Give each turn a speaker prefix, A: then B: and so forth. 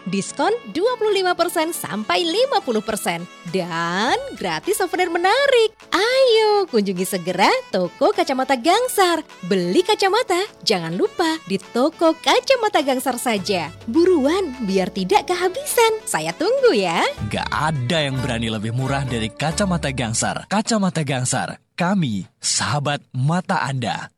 A: diskon 25% sampai 50%, dan gratis souvenir menarik. Ayo kunjungi segera toko Kacamata Gangsar. Beli kacamata, jangan lupa di toko Kacamata Gangsar saja. Buruan biar tidak kehabisan. Saya tunggu ya.
B: Gak ada yang berani lebih murah dari Kacamata Gangsar. Kacamata Gangsar, kami sahabat mata Anda.